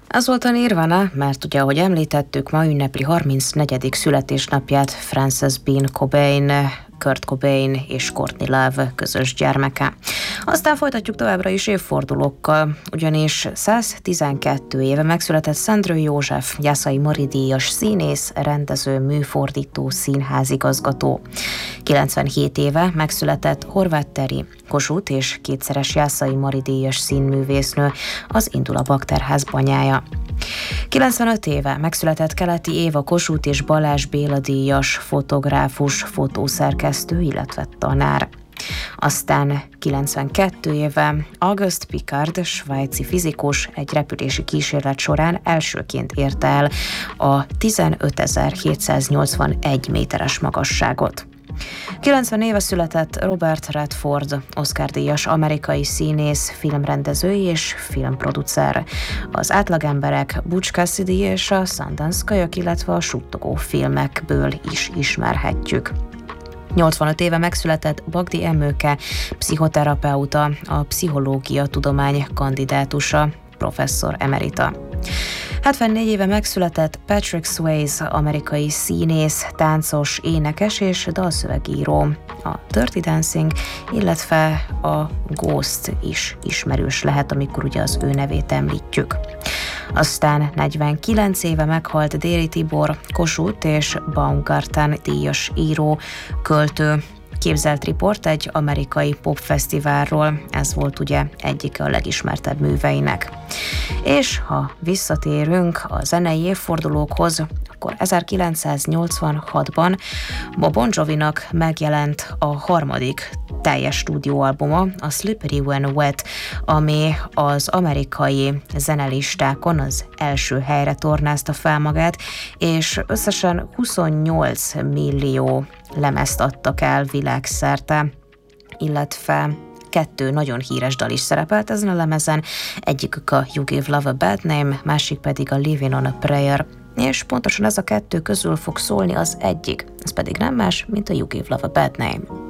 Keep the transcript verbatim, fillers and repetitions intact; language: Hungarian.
Az volt a Nirvana, mert ugye, ahogy említettük, ma ünnepli harmincnegyedik születésnapját Frances Bean Cobain, Kurt Cobain és Courtney Love közös gyermeke. Aztán folytatjuk továbbra is évfordulókkal, ugyanis száztizenkét éve megszületett Szendrő József, Jászai Mari díjas színész, rendező, műfordító, színházigazgató. kilencvenhét éve megszületett Horváth Teri, Kossuth és kétszeres Jászai Mari díjas színművésznő, az Indul a Bakterház banyája. kilencvenöt éve megszületett Keleti Éva Kossuth és Balázs Béla díjas fotográfus, fotószerkesztő, illetve tanár. Aztán kilencvenkét éve Auguste Piccard, svájci fizikus, egy repülési kísérlet során elsőként érte el a tizenötezer-hétszáznyolcvanegy méteres magasságot. kilencven éve született Robert Redford, Oscar-díjas amerikai színész, filmrendező és filmproducer. Az Átlagemberek, Butch Cassidy és a Sundance Kölyök, illetve a Suttogó filmekből is ismerhetjük. nyolcvanöt éve megszületett Bagdi Emőke, pszichoterapeuta, a pszichológia tudomány kandidátusa, professzor emerita. hetvennégy éve megszületett Patrick Swayze, amerikai színész, táncos, énekes és dalszövegíró. A Dirty Dancing, illetve a Ghost is ismerős lehet, amikor ugye az ő nevét említjük. Aztán negyvenkilenc éve meghalt Déri Tibor, Kossuth és Baumgarten díjas író, költő. Képzelt riport egy amerikai popfesztiválról, ez volt ugye egyike a legismertebb műveinek. És ha visszatérünk a zenei évfordulókhoz, akkor ezerkilencszáznyolcvanhatban a Bon Jovinak megjelent a harmadik teljes stúdióalbuma, a Slippery When Wet, ami az amerikai zenelistákon az első helyre tornázta fel magát, és összesen huszonnyolc millió lemezt adtak el világszerte, illetve kettő nagyon híres dal is szerepelt ezen a lemezen, egyikük a You Give Love a Bad Name, másik pedig a Living on a Prayer, és pontosan ez a kettő közül fog szólni az egyik, ez pedig nem más, mint a You Give Love a Bad Name.